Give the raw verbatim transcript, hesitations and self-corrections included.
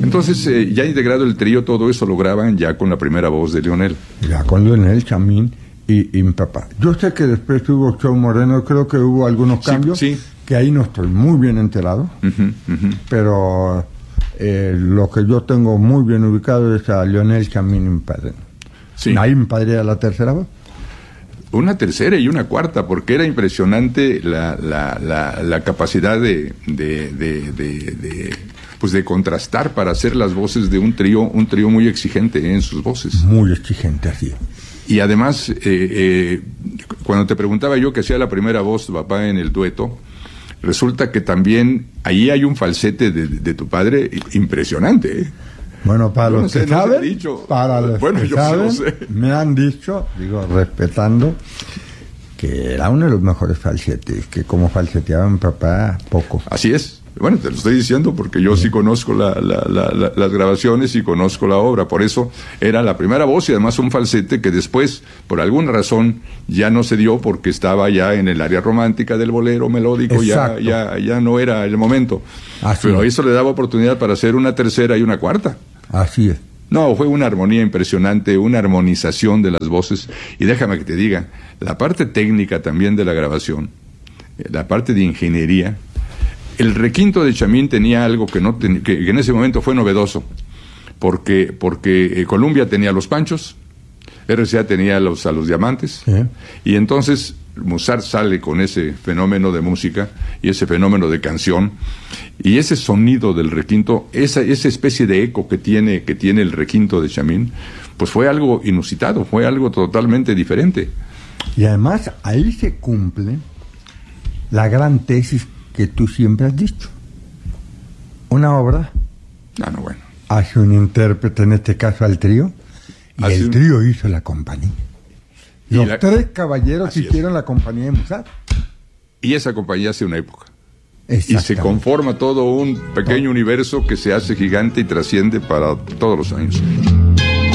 Entonces, eh, ya integrado el trío, todo eso lo graban ya con la primera voz de Leonel. Ya con Leonel, Chamín y, y mi papá. Yo sé que después hubo Show Moreno, creo que hubo algunos cambios, sí, sí. que ahí no estoy muy bien enterado, uh-huh, uh-huh. pero eh, lo que yo tengo muy bien ubicado es a Leonel, Chamín y mi padre. Sí. Ahí mi padre era la tercera voz. Una tercera y una cuarta, porque era impresionante la, la, la, la capacidad de, de, de, de, de, pues de contrastar para hacer las voces de un trío, un trío muy exigente ¿eh? en sus voces. Muy exigente, así. Y además, eh, eh, cuando te preguntaba yo que hacía la primera voz tu papá en el dueto, resulta que también ahí hay un falsete de, de, de tu padre impresionante, ¿eh? Bueno, para los no sé, que no saben, dicho. para los bueno, que yo saben, sé. me han dicho, digo, respetando, que era uno de los mejores falsetes, que como falseteaba mi papá, poco. Así es. Bueno, te lo estoy diciendo porque yo sí, sí conozco la, la, la, la, las grabaciones y conozco la obra. Por eso era la primera voz y además un falsete que después, por alguna razón, ya no se dio porque estaba ya en el área romántica del bolero melódico, ya, ya, ya no era el momento. Así Pero es. Eso le daba oportunidad para hacer una tercera y una cuarta. Así es. No, fue una armonía impresionante, una armonización de las voces. Y déjame que te diga, la parte técnica también de la grabación, la parte de ingeniería. El requinto de Chamín tenía algo que, no ten, que, que en ese momento fue novedoso, porque, porque eh, Columbia tenía los Panchos, R C A tenía los, a los Diamantes, ¿sí? Y entonces Musart sale con ese fenómeno de música y ese fenómeno de canción, y ese sonido del requinto, esa, esa especie de eco que tiene, que tiene el requinto de Chamín, pues fue algo inusitado, fue algo totalmente diferente. Y además ahí se cumple la gran tesis que tú siempre has dicho. Una obra ah, no, bueno. hace un intérprete, en este caso al trío, y hace el un... trío hizo la compañía. Los la... tres caballeros Así hicieron es. la compañía de Musart. Y esa compañía hace una época. Y se conforma todo un pequeño universo que se hace gigante y trasciende para todos los años.